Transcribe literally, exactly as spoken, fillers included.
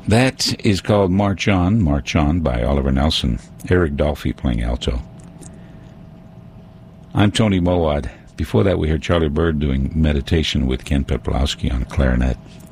That is called March On, March On by Oliver Nelson. Eric Dolphy playing alto. I'm Tony Mowat. Before that, we heard Charlie Bird doing Meditation with Ken Peplowski on clarinet.